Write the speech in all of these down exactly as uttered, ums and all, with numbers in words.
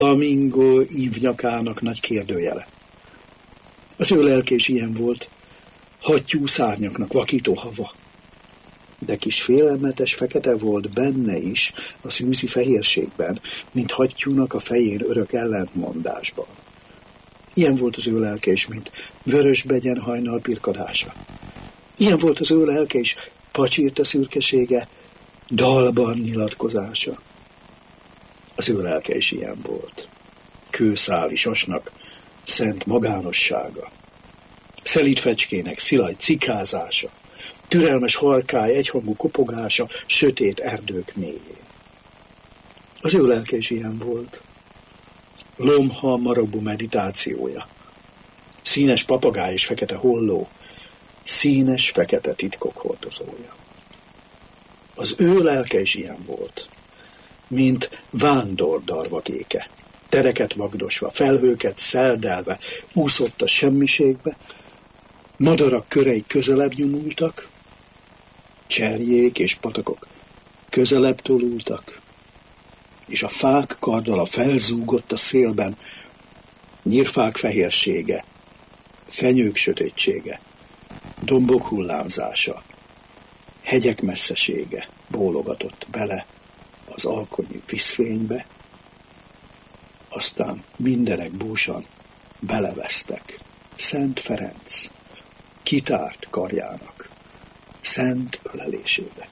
flamingo ívnyakának nagy kérdőjele. Az ő lelke is ilyen volt, hattyú szárnyaknak vakító hava. De kis félelmetes fekete volt benne is a szűzi fehérségben, mint hattyúnak a fején örök ellentmondásban. Ilyen volt az ő lelke is, mint vörösbegyen hajnal pirkadása. Ilyen volt az ő lelke is, pacsirta szürkesége, dalban nyilatkozása. Az ő lelke is ilyen volt. Kőszáli sasnak szent magánossága. Szelíd fecskének szilaj cikázása. Türelmes halkály egyhangú kopogása sötét erdők mélyén. Az ő lelke is ilyen volt. Lomha marabú meditációja. Színes papagáj és fekete holló. Színes fekete titkok hordozója. Az ő lelke is ilyen volt, mint vándor darvakéke. Tereket vagdosva, felhőket szeldelve, úszott a semmiségbe, madarak körei közelebb nyomultak, cserjék és patakok közelebb tolultak, és a fák kardala felzúgott a szélben, nyírfák fehérsége, fenyők sötétsége, dombok hullámzása, hegyek messzesége bólogatott bele az alkonyi vízfénybe, aztán mindenek búsan belevesztek Szent Ferenc kitárt karjának szent ölelésébe.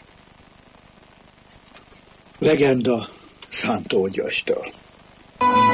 Legenda Szántó Györgytől.